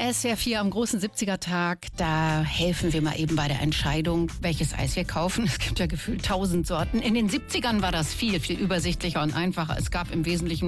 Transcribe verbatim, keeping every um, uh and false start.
S W R vier am großen siebziger-Tag, da helfen wir mal eben bei der Entscheidung, welches Eis wir kaufen. Es gibt ja gefühlt tausend Sorten. In den siebzigern war das viel, viel übersichtlicher und einfacher. Es gab im Wesentlichen